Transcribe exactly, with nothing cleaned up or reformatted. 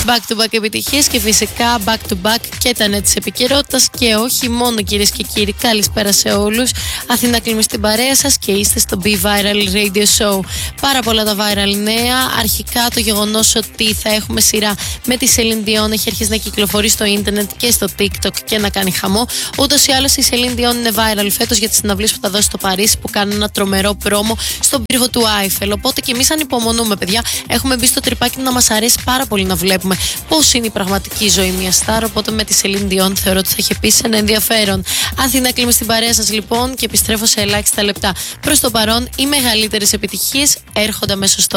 back to back επιτυχίες και φυσικά back to back και τα νέα της επικαιρότητας και όχι μόνο, κυρίες και κύριοι. Καλησπέρα σε όλους. Αθήνα κλείνει στην παρέα σας και είστε στο Be Viral Radio Show. Πάρα πολλά τα viral νέα. Αρχικά το γεγονός ότι θα έχουμε σειρά με τη Celine Dion έχει αρχίσει να κυκλοφορεί στο ίντερνετ και στο TikTok και να κάνει χαμό. Ούτως ή άλλως η Celine Dion είναι viral φέτος για τις συναυλίες που θα δώσει στο Παρίσι, που κάνει ένα τρομερό πρόμο στον πύργο του Άιφελ. Οπότε και εμείς ανυπομονούμε, παιδιά. Έχουμε μπει στο τρυπάκι να μας αρέσει πάρα πολύ να βλέπουμε πώς είναι η πραγματική ζωή μια στάρ. Οπότε με τη Celine Dion θεωρώ ότι θα έχει επίσης ένα ενδιαφέρον. Αθήνα κλείνουμε στην παρέα σας λοιπόν και επιστρέφω σε ελάχιστα λεπτά. Προς το παρόν, οι μεγαλύτερες επιτυχίες έρχονται αμέσως τώρα.